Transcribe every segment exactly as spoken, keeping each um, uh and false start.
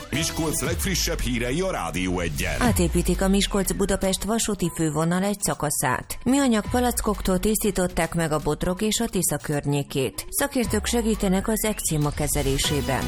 Miskolc legfrissebb hírei a Rádió Egyen. Átépítik a Miskolc-Budapest vasúti fővonal egy szakaszát. Műanyag palackoktól tisztították meg a Bodrog és a Tisza környékét. Szakértők segítenek az ekcéma kezelésében.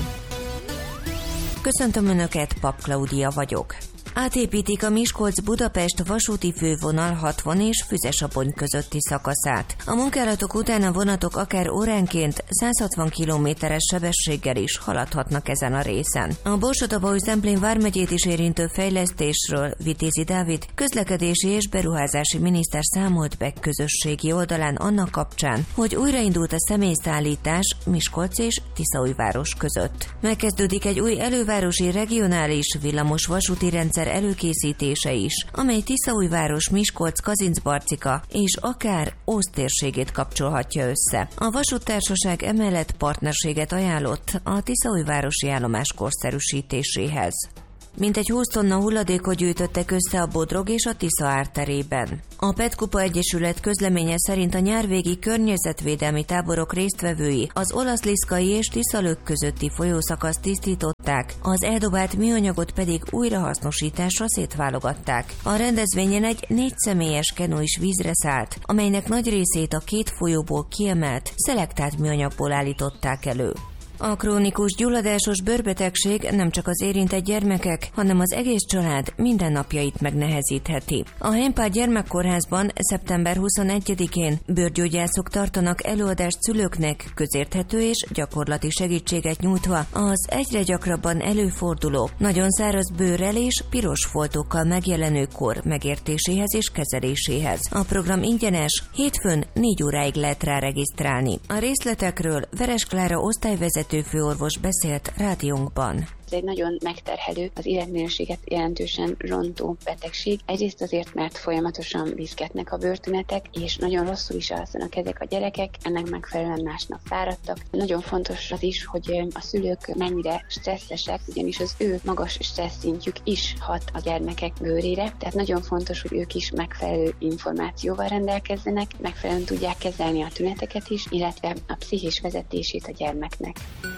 Köszöntöm Önöket, Pap Klaudia vagyok. Átépítik a Miskolc-Budapest vasúti fővonal hatvan és Füzesabony közötti szakaszát. A munkálatok után a vonatok akár óránként száz hatvan kilométeres sebességgel is haladhatnak ezen a részen. A Borsod-Abaúj-Zemplén vármegyét is érintő fejlesztésről Vitézi Dávid közlekedési és beruházási miniszter számolt be közösségi oldalán annak kapcsán, hogy újraindult a személyszállítás Miskolc és Tiszaújváros között. Megkezdődik egy új elővárosi regionális villamos vasúti rendszer előkészítése is, amely Tiszaújváros, Miskolc, Kazincbarcika és akár Ózd térségét kapcsolhatja össze. A vasúttársaság emellett partnerséget ajánlott a Tiszaújvárosi állomás korszerűsítéséhez. Mintegy húsz tonna hulladékot gyűjtöttek össze a Bodrog és a Tisza árterében. A Petkupa Egyesület közleménye szerint a nyárvégi környezetvédelmi táborok résztvevői az Olaszliszkai és Tiszalök közötti folyószakaszt tisztították, az eldobált műanyagot pedig újrahasznosításra szétválogatták. A rendezvényen egy négy személyes kenu is vízre szállt, amelynek nagy részét a két folyóból kiemelt, szelektált műanyagból állították elő. A krónikus gyulladásos bőrbetegség nem csak az érintett gyermekek, hanem az egész család mindennapjait megnehezítheti. A Heimpál gyermekkórházban szeptember huszonegyedikén bőrgyógyászok tartanak előadást szülőknek, közérthető és gyakorlati segítséget nyújtva az egyre gyakrabban előforduló, nagyon száraz bőrrel és piros foltokkal megjelenő kór megértéséhez és kezeléséhez. A program ingyenes, hétfőn négy óráig lehet rá regisztrálni. A részletekről Veres Klára osztályvezető főorvos beszélt rádiónkban. Ez egy nagyon megterhelő, az életminőséget jelentősen rontó betegség. Egyrészt azért, mert folyamatosan viszketnek a bőrtünetek, és nagyon rosszul is alszanak ezek a gyerekek, ennek megfelelően másnap fáradtak. Nagyon fontos az is, hogy a szülők mennyire stresszesek, ugyanis az ő magas stressz szintjük is hat a gyermekek bőrére, tehát nagyon fontos, hogy ők is megfelelő információval rendelkezzenek, megfelelően tudják kezelni a tüneteket is, illetve a pszichés vezetését a gyermeknek.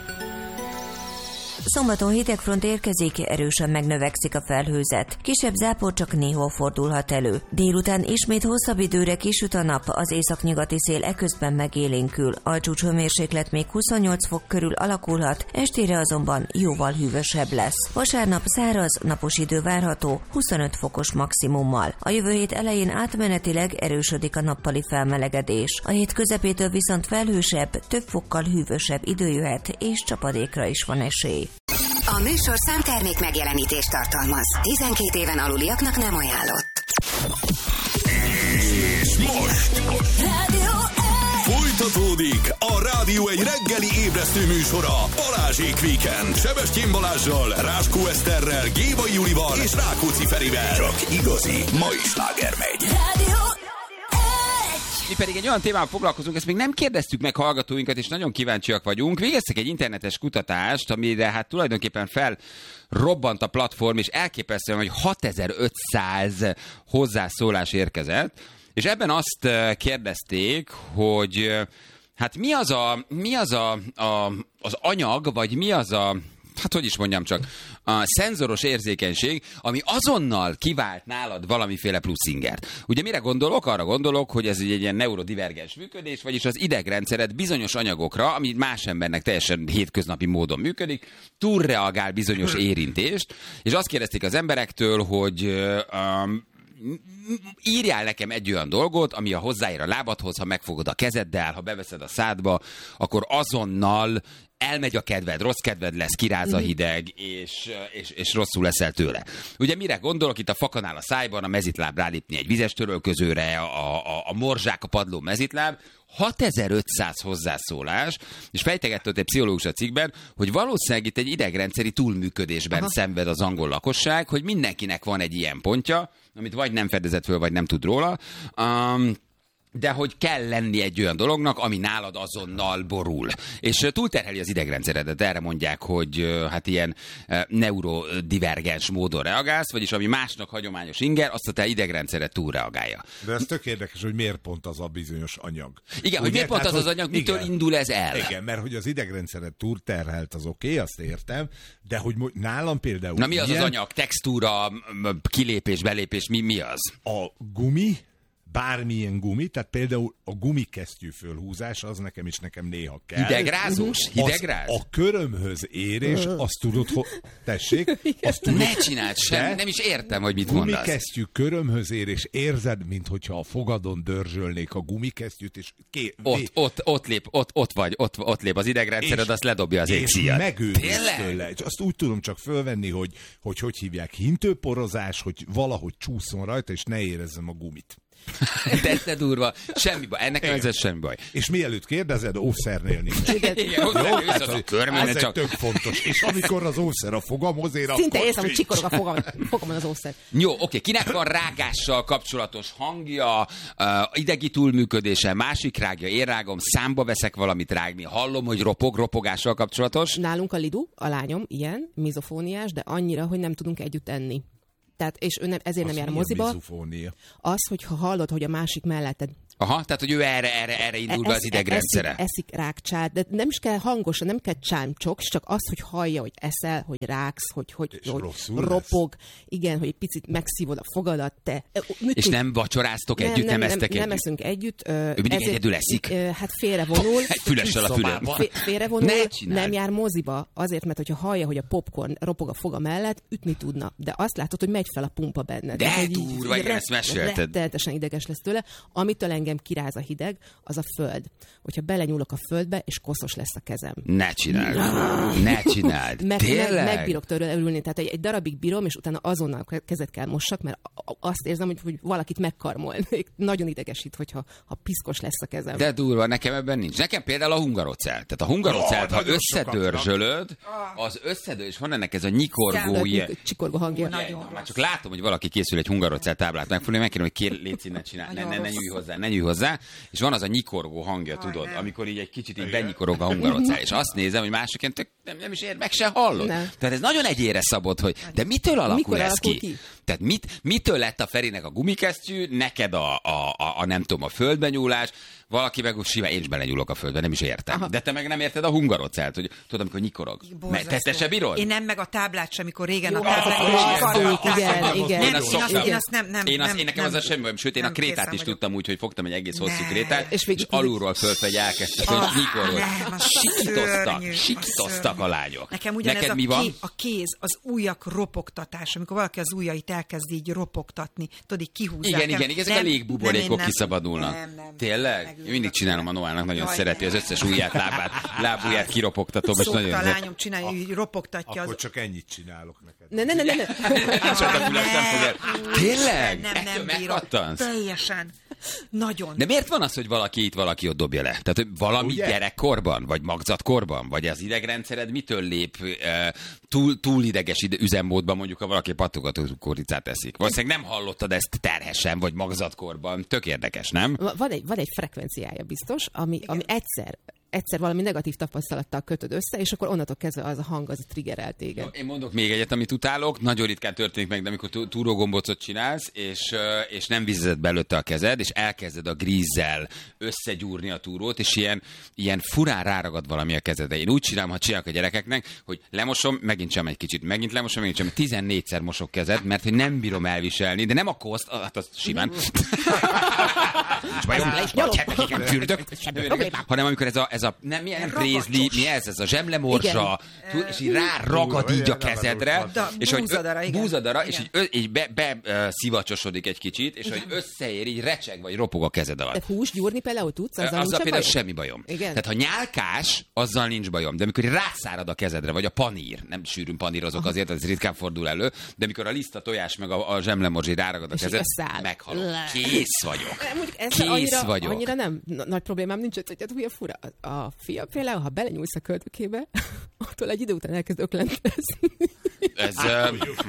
Szombaton hidegfront érkezik, erősen megnövekszik a felhőzet. Kisebb zápor csak néhol fordulhat elő. Délután ismét hosszabb időre kisüt a nap, az északnyugati szél eközben megélénkül. A csúcshőmérséklet még huszonnyolc fok körül alakulhat, estére azonban jóval hűvösebb lesz. Vasárnap száraz, napos idő várható, huszonöt fokos maximummal. A jövő hét elején átmenetileg erősödik a nappali felmelegedés. A hét közepétől viszont felhősebb, több fokkal hűvösebb idő jöhet, és csapadékra is van esély. A műsor számtermék megjelenítést tartalmaz. tizenkét éven aluliaknak nem ajánlott. És most folytatódik a Rádió egy reggeli ébresztő műsora. Balázsék Weekend. Sebestyén Balázssal, Ráskó Eszterrel, Gévai Julival és Rákóczi Ferivel. Csak igazi mai sláger megy. Mi pedig egy olyan témával foglalkozunk, ezt még nem kérdeztük meg hallgatóinkat, és nagyon kíváncsiak vagyunk. Végeztek egy internetes kutatást, amire hát tulajdonképpen felrobbant a platform, és elképesztően, hogy hatezer-ötszáz hozzászólás érkezett, és ebben azt kérdezték, hogy hát mi az a, mi az, a, a, az anyag, vagy mi az a, hát hogy is mondjam csak, a szenzoros érzékenység, ami azonnal kivált nálad valamiféle plusz ingert. Ugye mire gondolok? Arra gondolok, hogy ez egy ilyen neurodivergens működés, vagyis az idegrendszered bizonyos anyagokra, ami más embernek teljesen hétköznapi módon működik, túlreagál bizonyos érintést, és azt kérdezték az emberektől, hogy um, írjál nekem egy olyan dolgot, ami a hozzáér a lábadhoz, ha megfogod a kezeddel, ha beveszed a szádba, akkor azonnal elmegy a kedved, rossz kedved lesz, kiráz a hideg, és, és, és rosszul leszel tőle. Ugye mire gondolok? Itt a fakanál a szájban, a mezitláb rálépni egy vizes törölközőre, a, a, a morzsák a padló mezitláb, hatezer-ötszáz hozzászólás, és fejtegetett egy pszichológus a cikkben, hogy valószínűleg itt egy idegrendszeri túlműködésben Aha. szenved az angol lakosság, hogy mindenkinek van egy ilyen pontja, amit vagy nem fedezett föl, vagy nem tud róla. Um, de hogy kell lenni egy olyan dolognak, ami nálad azonnal borul. És túlterheli az idegrendszeredet, erre mondják, hogy hát ilyen neurodivergens módon reagálsz, vagyis ami másnak hagyományos inger, azt a te idegrendszered túlreagálja. De ez tök érdekes, hogy miért pont az a bizonyos anyag. Igen, ugye? Hogy miért pont az az anyag, mitől igen. indul ez el? Igen, mert hogy az idegrendszered túlterhelt, az oké, okay, azt értem, de hogy nálam például... Na mi az ilyen... az anyag? Textúra, kilépés, belépés, mi, mi az? A gumi, bármilyen gumi, tehát például a gumikesztyű fölhúzás, az nekem is nekem néha kell. Hidegrázós? Hidegráz? Az, a körömhöz érés, azt tudod, ho... tessék? Azt tudod, ne csináld sem, nem is értem, hogy mit mondasz. Gumikesztyű körömhöz érés, érzed, minthogyha a fogadon dörzsölnék a gumikesztyűt, és ké... ott, ott, ott lép, ott, ott vagy, ott, ott lép az idegrendszered, azt ledobja az égszíjat. És megőrülsz tőle. És azt úgy tudom csak fölvenni, hogy, hogy hogy hívják, hintőporozás, hogy valahogy csúszson rajta, és ne érezzem a gumit. De te durva, semmi baj, ennek ez, ez semmi baj. És mielőtt kérdezed, óvszernél nincs. Igen, igen, jó, hát az a körmönet ez csak... tök fontos. És amikor az ószer a fogamhoz ér, szinte akkor érzem, hogy csikorog a fogam, fogamon az ószer. Jó, oké, kinek van rágással kapcsolatos hangja, uh, idegi túlműködése, másik rágja, én rágom, számba veszek valamit rágni, hallom, hogy ropog, ropogással kapcsolatos. Nálunk a Lidu, a lányom, ilyen, mizofóniás, de annyira, hogy nem tudunk együtt enni. Tehát, és ő nem, ezért azt nem jár moziba. Mizofónia? Az, hogyha hallod, hogy a másik melletted. Aha, tehát, hogy ő erre, erre, erre indul be az idegrendszere. Eszik, eszik rákcsát, de nem is kell hangosan, nem kell csámcsok, csak az, hogy hallja, hogy eszel, hogy rágsz, hogy, hogy, hogy ropog, lesz. Igen, hogy egy picit megszívod a fogadat, te. És nem vacsoráztok nem, együtt, nem, nem esztek nem, együtt? Nem eszünk együtt. Ő mindig ezért, egyedül eszik? Hát félrevonul. Egy fülessel a fülem. Félrevonul, nem jár moziba, azért, mert hogyha hallja, hogy a popcorn ropog a foga mellett, ütni tudna. De azt látod, hogy megy fel a pumpa benned. De durva, igen, ezt mesélted. Rettenetesen ideges lesz tőle. Amitől engem kiráz a hideg, az a föld. Hogyha belenyúlok a földbe, és koszos lesz a kezem. Ne csináld. Ne csináld. Meg, Tényleg? Meg, megbírok tőle ülni. Tehát egy, egy darabig bírom, és utána azonnal kezet kell mossak, mert azt érzem, hogy, hogy valakit megkarmolnék. Nagyon idegesít, hogyha ha piszkos lesz a kezem. De durva, nekem ebben nincs. Nekem például a hungarocell. Tehát a hungarocell, ha összedörzsölöd, az összedől, és van ennek ez a nyikorgó ilyen... Csikorgó hangja. Nagyon már csak látom, hogy valaki készül egy hungarocell táblát megfogni, megkérem, hogy kér, légy színe csinál, ne, ne, ne nyújj hozzá, ne nyújj hozzá. És van az a nyikorgó hangja, tudod, nem. amikor így egy kicsit így benyikorog a hungarocell, és azt nézem, hogy másokként tök, nem, nem is ér, meg se hallod. Nem. Tehát ez nagyon egyére szabott, hogy de mitől alakul Mikor ez ki? ki? Tehát mit, mitől lett a Ferinek a gumikesztyű, neked a, a, a, a nem tudom, a földbenyúlás, valaki meg simán, én is belenyúlok a földbe, nem is értem. Aha. De te meg nem érted a hungarocellt, hogy tudod, amikor nyikorog. Te, te se bírod? Én nem, meg a táblát sem, amikor régen Jó, a táblát igen, igen. Én azt szoktam. Én azt nem, nem, én, azt, nem, én nekem nem, az a semmi bajom, sőt, én a krétát is vagyok. tudtam úgy, hogy fogtam egy egész hosszú krétát, és, és alulról fölfelé elkezdtek, hogy nyikorog. Sikítoztak, sikítoztak a lányok. Nekem ugyanez Neked a, mi van? ké, a kéz, az ujjak ropogtatás, amikor valaki az ujjait elkezd így ropogtatni, tudod, így kihúzzák. Igen, igen, igen, ezek a légbuborékok kiszabadulnak. Nem, nem, Tényleg? Én mindig csinálom, a Noának nagyon szereti, az összes ujját, lábát, lábujját kiropogtatom. Szokta a lányom csinálni, hogy ropogtatja. Akkor csak ennyit csinálok neked. Ne, ne, ne, ne. Tényleg? Nem, nem bírok. Teljesen. Nagyon. De miért van az, hogy valaki itt, valaki ott dobja le? Tehát hogy valami Ugye? gyerekkorban, vagy magzatkorban, vagy az idegrendszered mitől lép uh, túl, túl ideges ide, üzemmódban, mondjuk, ha valaki pattogató kukoricát eszik? Valószínűleg nem hallottad ezt terhesen, vagy magzatkorban. Tök érdekes, nem? Van egy, van egy frekvenciája biztos, ami, ami egyszer egyszer valami negatív tapasztalattal kötöd össze, és akkor onnantól kezdve az a hang, az triggerel téged. Én mondok még egyet, amit utálok, nagyon ritkán történik meg, de amikor túrógombócot csinálsz, és, és nem vizezed belőtte a kezed, és elkezded a grízzel összegyúrni a túrót, és ilyen, ilyen furán ráragad valami a kezedre. Én úgy csinálom, ha csinálok a gyerekeknek, hogy lemosom, megint sem egy kicsit, megint lemosom, megint sem, tizennégyszer mosok kezed, mert hogy nem bírom elviselni, de nem a koszt, hát az simán. Vagy hetekig nem fürdök, hanem amikor ez a, ez a nem, milyen brézli, mi ez, ez a zsemlemorzsa, tud, és így ráragad így a kezedre, és hogy búzadara, és így, így be, be uh, szivacsosodik egy kicsit, és hogy összeér, így recseg, vagy ropog a kezed alatt. De hús gyúrni például tudsz? Azzal, azzal például bajom? semmi bajom. Igen? Tehát ha nyálkás, azzal nincs bajom, de amikor rászárad a kezedre, vagy a panír, nem sűrűn panírozok azért, ez ritkán fordul elő, de amikor a liszta tojás meg a, a zsemlemorzsi ráragad a kezed, meghalok. Kész vagyok. Kész annyira, vagyok. Annyira nem nagy problémám nincs, hogy ugye fura. A fia például, ha belenyúlsz a köldökébe, attól egy idő után elkezd öklentezni. ez... De,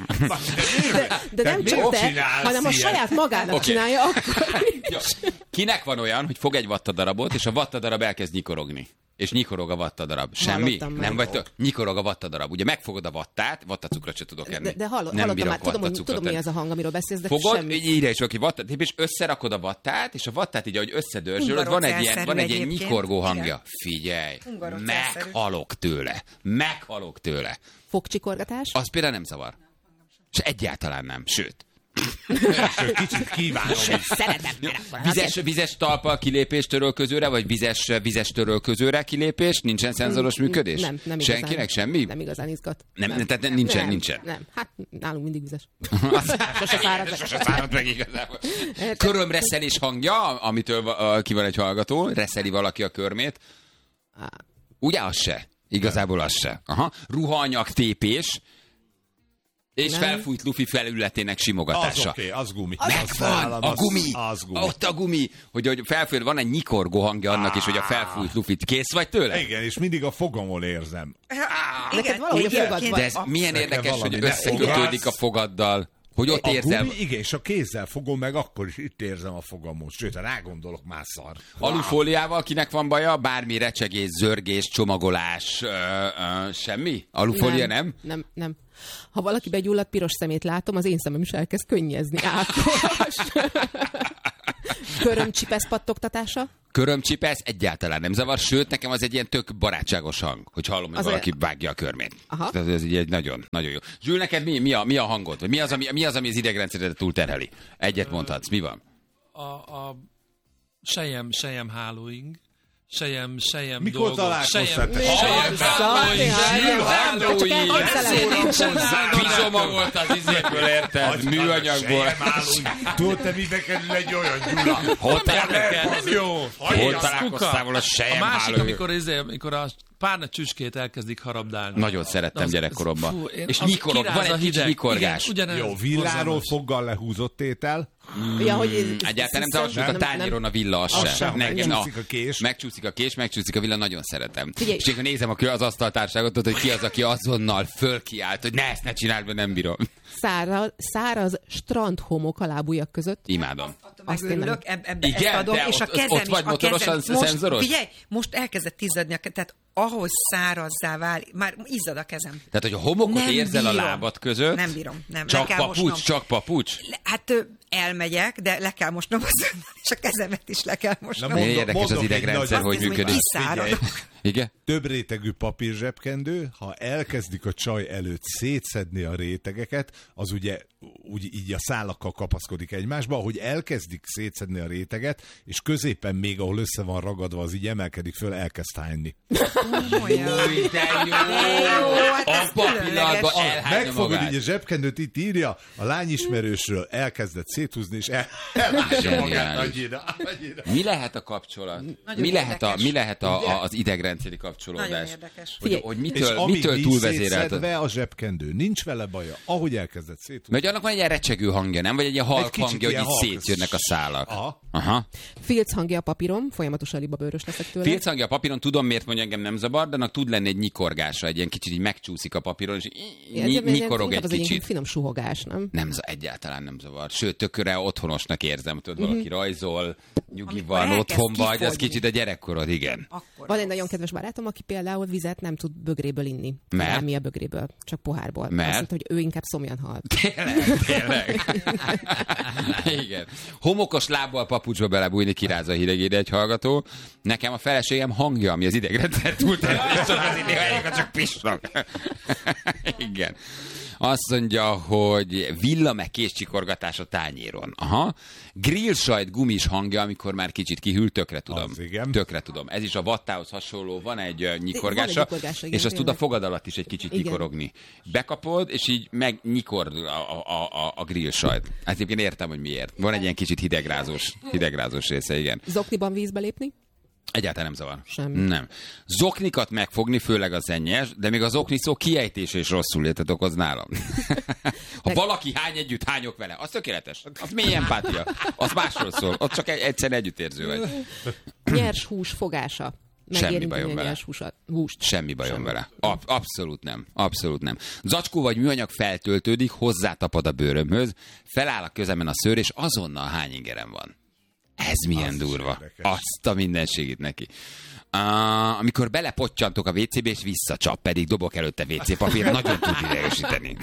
de nem csak te, hanem a saját magának okay. csinálja, akkor Kinek van olyan, hogy fog egy vattadarabot, és a vattadarab elkezd nyikorogni? És nyikorog a vattadarab. Semmi? Nem vagy tök. Nyikorog a vattadarab. Ugye megfogod a vattát, vattacukrot se tudok enni. De, de hallod, hallottam már, tudom, hogy, tudom, mi az a hang, amiről beszélsz, de fogod, semmi. Fogod, írja is valaki vattát, és összerakod a vattát, és a vattát így, ahogy összedörzsölöd, van egy ilyen, van egy ilyen nyikorgó hangja. Igen. Figyelj, meghalok tőle. Meghalok tőle. Fogcsikorgatás? Az például nem zavar. És egyáltalán nem. Sőt. Kicsit kívánom. Szeretem. Vizes, vizes talpal kilépés törölközőre, vagy vizes, vizes törölközőre kilépés? Nincsen szenzoros működés? Nem, nem igazán. Senkinek semmi? Nem igazán izgat. Nem, nem. Tehát nincsen, nem, nincsen. Nem, hát nálunk mindig vizes. Sose fárad meg. Sose fárad meg igazából. Körömreszelés hangja, amitől uh, ki van egy hallgató, reszeli valaki a körmét. Ugye az se? Igazából az se. Aha. Ruhaanyag tépés. És nem. Felfújt lufi felületének simogatása. Az oké, okay, az gumi. Megvan, az, a gumi. Az gumi. Ott a gumi. Hogy, hogy felfújt, van egy nyikorgó hangja annak is, hogy a felfújt lufit. Kész vagy tőle? Igen, és mindig a fogamon érzem. Neked valahogy a fogad van. De ez milyen érdekes, hogy összekötődik a fogaddal. Hogy ott a érzel. Gumi, igen, és a kézzel fogom meg, akkor is itt érzem a fogamot. Sőt, ha rágondolok, már szar. Alufóliával kinek van baja? Bármi recsegés, zörgés, csomagolás, ö, ö, semmi? Alufólia nem? Nem, nem, nem. Ha valaki begyulladt piros szemét látom, az én szemem is elkezd könnyezni. Ákos. Körömcsipesz pattogtatása? Körömcsipesz egyáltalán nem zavar, sőt, nekem az egy ilyen tök barátságos hang, hogy hallom, hogy az valaki a... vágja a körmét. Aha. Ez, ez egy nagyon, nagyon jó. Zsül, neked mi, mi, a, mi a hangod? Vagy mi az, ami, mi az, ami az idegrendszeredet túlterheli? Egyet mondhatsz, mi van? A, a sejem, sejem hálóing. Sejem, sejem Mikor dolgok. találkoztál te? Sejem, hálóing. Pizomagolt az izéből, érted? Műanyagból. Tudod, te mibe kerül egy olyan, Gyula? Hol találkoztál volna a sejem hálóing? A másik, amikor, izé, amikor a párna csücskét elkezdik harabdálni. Nagyon szerettem gyerekkoromban. És nyikorog, van egy kicsi nyikorgás. Jó, villáról foggal lehúzott étel. Mm. Ja, hogy egyáltalán nem zavart, a tányéron a villa, az, az sem. Megcsúszik a kés. Megcsúszik a kés, megcsúszik a villa, nagyon szeretem. Figyelj. És akkor nézem az asztaltárságot, hogy ki az, aki azonnal fölkiált, hogy ne, ezt ne csináld, mert nem bírom. Száraz, száraz strandhomok a lábujjak között. Imádom. Azt megőrülök, eb- ebbe igen, ezt adom, és a kezem ott, ott vagy is, a motorosan kezem, most, szenzoros? Figyelj, most elkezdett izzadni, tehát ahogy szárazzá válik, már izzad a kezem. Tehát, hogy a homokot nem érzel bírom. A lábad között. Nem bírom, nem. Csak papucs, mosnom. Csak papucs. Le, hát elmegyek, de le kell mosnom az és a kezemet is le kell mosnom. Na, mondom, érdekes az idegrendszer, hogy működik. Igen? Több rétegű papírzsebkendő, ha elkezdik a csaj előtt szétszedni a rétegeket, az ugye úgy így a szálakkal kapaszkodik egymásba, ahogy elkezdik szétszedni a réteget, és középen még, ahol össze van ragadva, az így emelkedik föl, elkezd hányni. Új, de jó! Abba a pillanatban megfogod magát. Így a zsebkendőt, itt írja, a lányismerősről elkezdett széthúzni, és el, elásja magát annyira, annyira. Mi lehet a kapcsolat? Mi lehet, a, mi lehet a, a, az idegrendszeri kapcsolódás? Nagyon érdekes. Hogy, hogy mitől, mitől túlvezérelt? A zsebkendő, nincs vele baja, ahogy elkezdett széthúzni. Mert annak van egy ilyen recsegő hangja, nem? Vagy egy ilyen halk hangja, hogy így szétjönnek a szálak. Aha. Aha. Filc hangja a papíron, folyamatosan libabőrös leszek tőle. Filc hangja a papíron, tudom miért mondja, engem nem zavar, de annak tud lenni egy nyikorgása, egy ilyen kicsit így megcsúszik a papíron, és ny- nyikorog egy kicsit. Finom suhogás, nem? Nem, egyáltalán nem zavar. Sőt, tökre otthonosnak érzem, tudod, uh-huh. valaki rajzol, nyugi van, otthon vagy, az kicsit a gyerekkorod, igen. Akkor van egy nagyon kedves barátom, aki például vizet nem tud bögréből inni. Mert? Nem, mi a bögréből, csak pohárból. Mert? Azt mondta, hogy ő inkább szomjan hal. Tényleg, tényleg. Igen. Homokos lábbal papucsba belebújni, kirázza a hideg ide egy hallgató. Nekem a feleségem hangja, ami az idegrendszer túlterhelés, csak az ideg, csak pisnak. Igen. Azt mondja, hogy villa meg kézcsikorgatás a tányéron. Aha. Grillsajt gumis hangja, amikor már kicsit kihűl, tökre tudom. Az, igen. Tökre tudom. Ez is a vattához hasonló, van egy uh, nyikorgása, van egy nyikorgása, igen, és azt tud a fogad alatt is egy kicsit igen. nyikorogni. Bekapod, és így meg nyikord a, a, a, a grillsajt. Hát egyébként értem, hogy miért. Van egy ilyen kicsit hidegrázós, hidegrázós része, igen. Zokniban vízbe lépni? Egyáltalán nem zavar. Semmi. Nem. Zoknikat megfogni, főleg a szennyes, de még az okni szó kiejtése is rosszul létet okoz nálam. Ha valaki hány együtt, hányok vele, az tökéletes. Az mély empátia. Az másról szól. Ott csak egy, egyszerűen együttérző vagy. Nyers hús fogása. Semmi bajom vele. Húst. Semmi bajom Semmi. vele. Ab- abszolút nem. Abszolút nem. Zacskó vagy műanyag feltöltődik, hozzátapad a bőrömhöz, feláll a közemen a szőr, és azonnal hány ingerem van. Ez milyen az durva. Azt a mindenségét neki. Uh, amikor belepottyantok a vé cébe, és visszacsap, pedig dobok előtte vé cé papírra, nagyon tud idegesíteni.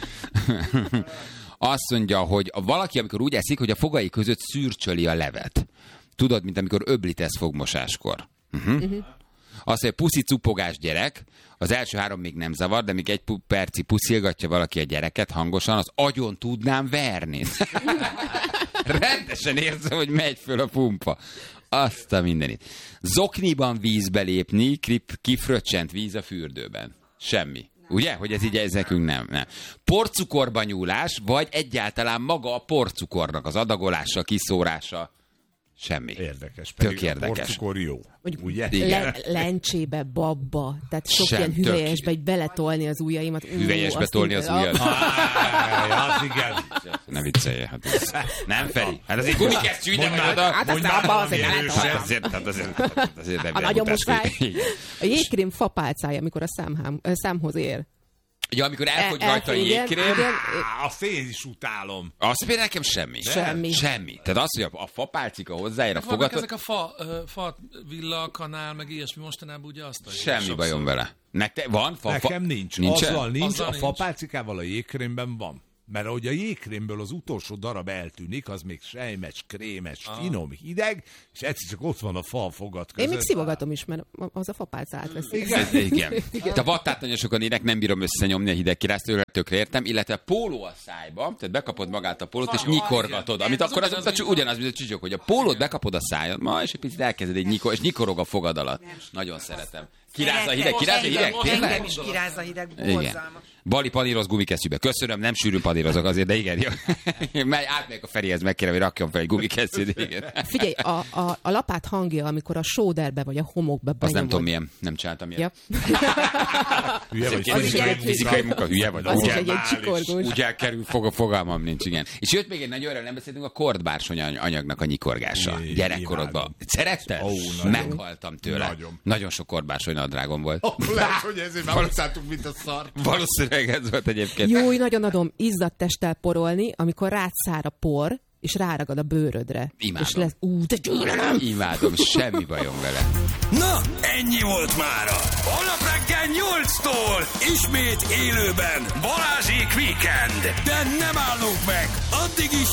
Azt mondja, hogy valaki, amikor úgy eszik, hogy a fogai között szürcsöli a levet. Tudod, mint amikor öblítesz fogmosáskor. Uh-huh. Uh-huh. Azt mondja, puszi cupogás gyerek, az első három még nem zavar, de még egy pu- perci puszilgatja valaki a gyereket hangosan, az agyon tudnám verni. Rendesen érzem, hogy megy föl a pumpa. Azt a mindenit. Zokniban vízbe lépni, kifröccsent víz a fürdőben. Semmi. Ugye? Hogy ez így ez nekünk nem. nem. Porcukorba nyúlás, vagy egyáltalán maga a porcukornak az adagolása, kiszórása. Semmi. Érdekes. Tök érdekes. A porcukor jó. Ugye? Le, lencsébe, babba. Tehát sok Sem, ilyen hüvelyesbe, egy beletolni az ujjaimat. Hüvelyesbe tolni az ujjad? Hát igen. Ne viccelje. Hát ez... Nem, Feri. Hát azért gumikesztyű, de vagy oda. Hát azt abba azért nem A nagyon muszáj. A jégkrém fapálcája, amikor a számhám, számhoz ér. Ja, amikor elfogy rajta a jégkrém. A fél is utálom. Azt például nekem semmi. Semmi. Semmi. Tehát az, hogy a fapálcika hozzáér a fogat. Ezek a fa, fa villa, kanál, meg ilyesmi mostanában ugye azt a semmi bajom vele. Nektek van? Fa, Nekem nincs. nincs. Azzal nincs, Azzal a nincs. fapálcikával a jégkrémben van. Mert ahogy a jégkrémből az utolsó darab eltűnik, az még sejmes, krémes, ah. finom, hideg, és egyszer csak ott van a fa fogat között. Én még szivogatom is, mert az a fapálca átveszi. Igen. Igen. Igen. A vattátlanyosokan ének nem bírom összenyomni a hideg kirásztőre, tökre értem, illetve póló a szájba, tehát bekapod magát a pólót, és nyikorgatod, amit akkor az, az ugyanaz, mint a csücsök, hogy a pólót bekapod a szájadba, és egy picit elkezded egy nyikor, és nyikorog a fogad alatt. Nagyon szeretem. Kirázza a hideg, kirázza a hideg, tényleg? Engem is kirázza a hideg, borzalmas. Bali paníroz gumikesztyűbe. Köszönöm, nem sűrűn panírozok azért, de igen. Megy, átmegyek a Ferihez, megkérem, hogy rakjon fel egy gumikesztyűt. Igen. Figyelj, a, a, a lapát hangja, amikor a sóderbe vagy a homokba benyomod. Azt nem tudom milyen, nem csináltam ilyen. Ja. Hülye vagy. Fizikai, fizikai munka, hülye vagy. Az is egy ilyen csikorgós. Úgy elkerül, fog, fogalmam nincs, igen. És jött még egy nagyon öröm, nem beszéltünk a kordbársony anyagnak a nyikorgása. Gyerekkorodban. Szeretted? Meghaltam tőle. Nagyon. Nagyon sok kordbársony nadrágom volt. Lehet, hogy ezért már utáltuk, mint a szar. Valószínűleg ez volt egyébként. Jó, nagyon adom izzadt testtel porolni, amikor rád szár a por, és ráragad a bőrödre. Imádom. És lesz, ú, de gyűlölöm! Imádom, semmi bajom vele. Na, ennyi volt mára. Holnap reggel nyolctól ismét élőben Balázsék Weekend. De nem állunk meg. Addig is